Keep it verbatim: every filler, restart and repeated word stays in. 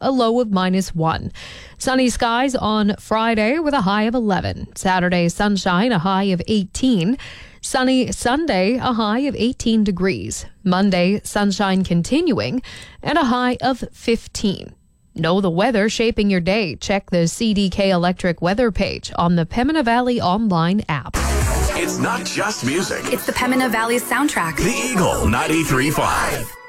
a low of minus one. Sunny skies on Friday with a high of eleven. Saturday, sunshine, a high of eighteen. Sunny Sunday, a high of eighteen degrees. Monday, sunshine continuing and a high of fifteen. Know the weather shaping your day. Check the C D K Electric weather page on the Pembina Valley online app. It's not just music. It's the Pembina Valley soundtrack. The Eagle ninety-three point five.